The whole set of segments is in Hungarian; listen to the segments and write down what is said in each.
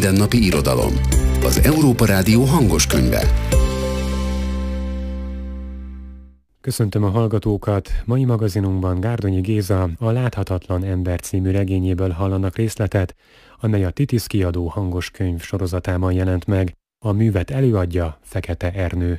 mindennapi irodalom. Az Európa Rádió hangos könyve. Köszöntöm a hallgatókat! Mai magazinunkban Gárdonyi Géza a Láthatatlan ember című regényéből hallanak részletet, amely a Titiz kiadó hangos könyv sorozatában jelent meg. A művet előadja Fekete Ernő.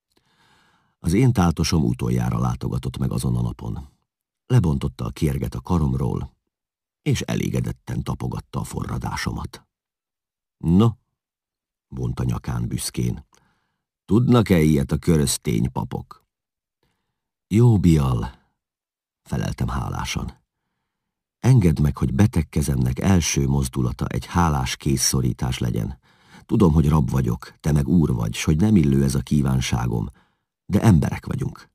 Az én táltosom utoljára látogatott meg azon a napon. Lebontotta a kérget a karomról, és elégedetten tapogatta a forradásomat. No, mondta nyakán büszkén, tudnak-e ilyet a köröztény papok? Jó, Bial, feleltem hálásan. Engedd meg, hogy beteg kezemnek első mozdulata egy hálás kézszorítás legyen. Tudom, hogy rab vagyok, te meg úr vagy, s hogy nem illő ez a kívánságom, de emberek vagyunk.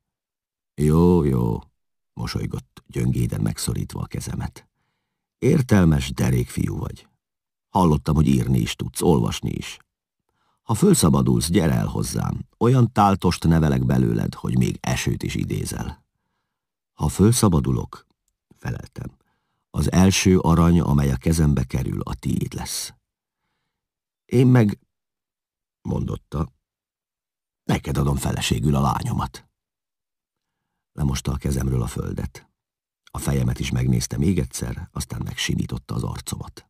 Jó, mosolygott, gyöngéden megszorítva a kezemet. Értelmes, derék fiú vagy. Hallottam, hogy írni is tudsz, olvasni is. Ha fölszabadulsz, gyere el hozzám. Olyan táltost nevelek belőled, hogy még esőt is idézel. Ha fölszabadulok, feleltem, az első arany, amely a kezembe kerül, a tiéd lesz. Én meg, mondotta, neked adom feleségül a lányomat. Lemosta a kezemről a földet. A fejemet is megnézte még egyszer, aztán megsimította az arcomat.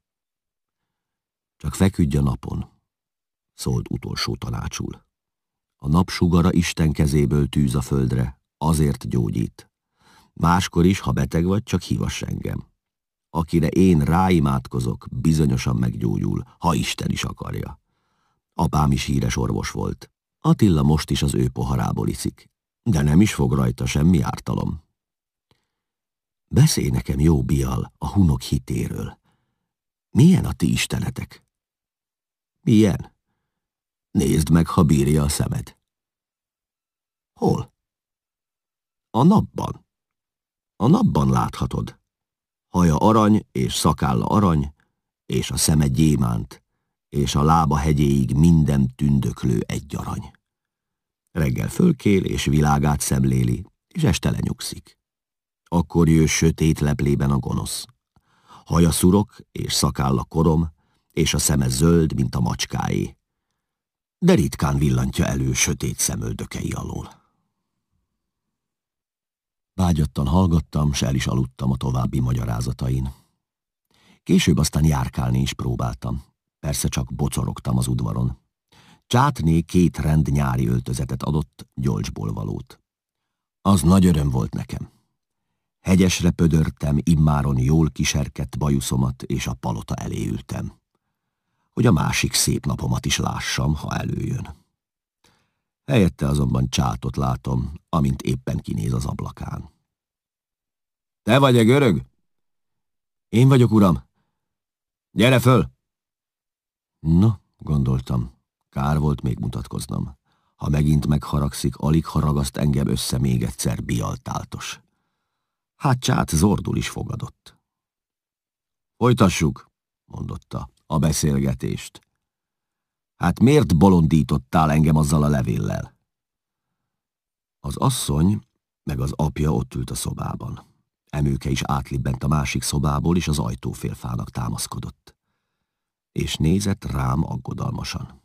Csak feküdj a napon, szólt utolsó tanácsul. A napsugara Isten kezéből tűz a földre, azért gyógyít. Máskor is, ha beteg vagy, csak hívass engem. Akire én ráimádkozok, bizonyosan meggyógyul, ha Isten is akarja. Apám is híres orvos volt. Attila most is az ő poharából iszik, de nem is fog rajta semmi ártalom. Beszélj nekem, jó Bial, a hunok hitéről. Milyen a ti istenetek? Milyen? Nézd meg, ha bírja a szemed. Hol? A napban. A napban láthatod. Haja arany, és szakálla arany, és a szeme gyémánt, és a lába hegyéig minden tündöklő egy arany. Reggel fölkél, és világát szemléli, és este lenyugszik. Akkor jő sötét leplében a gonosz. Haja szurok, és szakálla korom, és a szeme zöld, mint a macskáé. De ritkán villantja elő sötét szemöldökei alól. Vágyattan hallgattam, s el is aludtam a további magyarázatain. Később aztán járkálni is próbáltam. Persze csak bocorogtam az udvaron. Csátné 2 rend nyári öltözetet adott, gyolcsból valót. Az nagy öröm volt nekem. Hegyesre pödörtem immáron jól kiserkedt bajuszomat, és a palota elé ültem, hogy a másik szép napomat is lássam, ha előjön. Helyette azonban Csátot látom, amint éppen kinéz az ablakán. Te vagy-e görög? Én vagyok, uram. Gyere föl! No, gondoltam, kár volt még mutatkoznom. Ha megint megharagszik, alig ha ragaszt engem össze még egyszer Bial táltos. Hát Csát zordul is fogadott. Folytassuk, mondotta, a beszélgetést. Hát miért bolondítottál engem azzal a levéllel? Az asszony meg az apja ott ült a szobában. Emőke is átlibbent a másik szobából, és az ajtófélfának támaszkodott. És nézett rám aggodalmasan.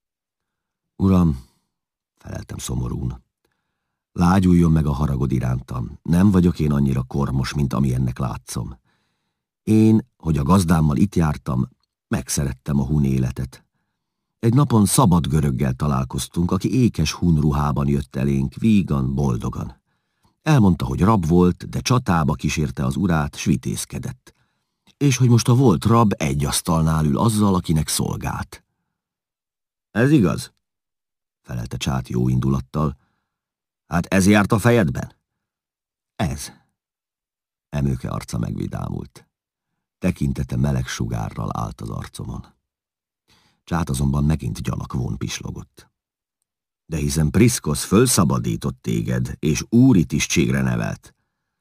Uram, feleltem szomorún, lágyuljon meg a haragod irántam. Nem vagyok én annyira kormos, mint amilyennek látszom. Én, hogy a gazdámmal itt jártam, megszerettem a hun életet. Egy napon szabad göröggel találkoztunk, aki ékes hun ruhában jött elénk, vígan, boldogan. Elmondta, hogy rab volt, de csatába kísérte az urát, s vitézkedett. És hogy most a volt rab egy asztalnál ül azzal, akinek szolgált. Ez igaz? Felelte Csát jó indulattal. Hát ez járt a fejedben? Ez. Emőke arca megvidámult. Tekintete meleg sugárral állt az arcomon. Csát azonban megint gyanakvón pislogott. De hiszen Priszkosz fölszabadított téged, és úri tisztségre nevelt.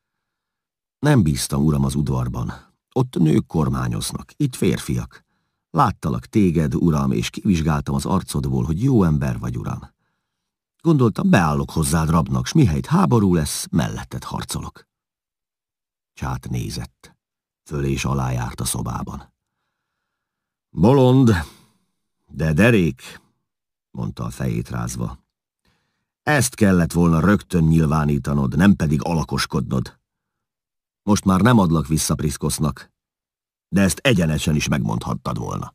Nem bíztam, uram, az udvarban. Ott nők kormányoznak, itt férfiak. Láttalak téged, uram, és kivizsgáltam az arcodból, hogy jó ember vagy, uram. Gondoltam, beállok hozzád rabnak, s mihelyt háború lesz, melletted harcolok. Csát nézett. Föl és alá járt a szobában. Bolond, De derék, mondta a fejét rázva. Ezt kellett volna rögtön nyilvánítanod, nem pedig alakoskodnod. Most már nem adlak vissza Priszkosznak, de ezt egyenesen is megmondhattad volna.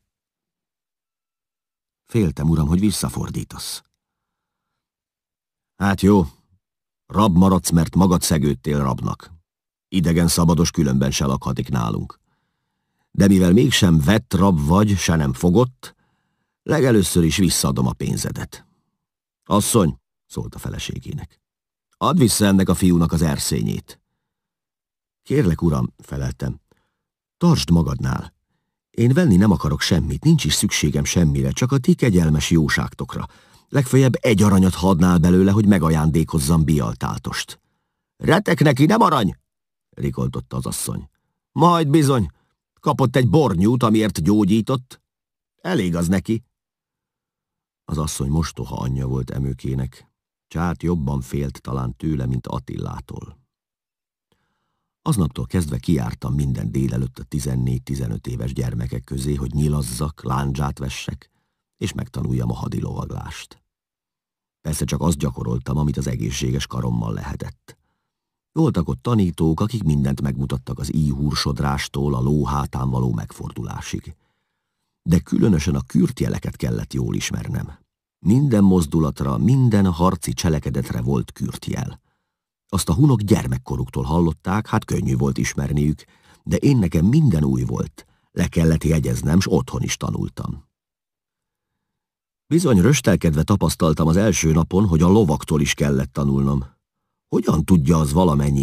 Féltem, uram, hogy visszafordítasz. Hát jó, rab maradsz, mert magad szegődtél rabnak. Idegen szabados különben se lakhatik nálunk. De mivel mégsem vett rab vagy, se nem fogott, legelőször is visszaadom a pénzedet. Asszony, szólt a feleségének, add vissza ennek a fiúnak az erszényét. Kérlek, uram, feleltem, tartsd magadnál. Én venni nem akarok semmit, nincs is szükségem semmire, csak a ti kegyelmes jóságtokra. Legfeljebb egy aranyat hadnál belőle, hogy megajándékozzam Bialtáltost. Retek neki, nem arany! Rikoltotta az asszony. Majd bizony, kapott egy bornyút, amiért gyógyított. Elég az neki. Az asszony mostoha anyja volt emőkének. Csát jobban félt talán tőle, mint Attillától. Aznaptól kezdve kijártam minden délelőtt a 14-15 éves gyermekek közé, hogy nyilazzak, lándzsát vessek, és megtanuljam a hadilovaglást. Persze csak azt gyakoroltam, amit az egészséges karommal lehetett. Voltak ott tanítók, akik mindent megmutattak az íjhúrsodrástól a ló hátán való megfordulásig. De különösen a kürtjeleket kellett jól ismernem. Minden mozdulatra, minden harci cselekedetre volt kürtjel. Azt a hunok gyermekkoruktól hallották, hát könnyű volt ismerniük, de én nekem minden új volt. Le kellett jegyeznem, s otthon is tanultam. Bizony röstelkedve tapasztaltam az első napon, hogy a lovaktól is kellett tanulnom. Hogyan tudja az valamennyi